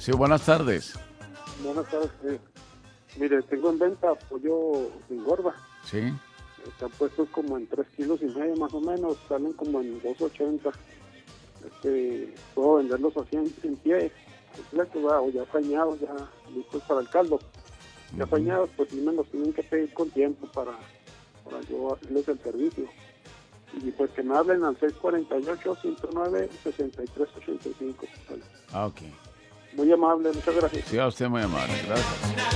Sí, buenas tardes. Buenas tardes. Mire, tengo en venta pollo sin gorda. Sí. Están puestos como en 3,5 kilos más o menos. Salen como en 2.80. Puedo venderlos así en pie, completo, o ya fañados, ya listos para el caldo. Ya fañados, pues sí me los tienen que pedir con tiempo para yo hacerles el servicio. Y pues que me hablen al 648-109-6385. Ah, ok. Muy amable, muchas gracias. Sí, a usted muy amable. Gracias.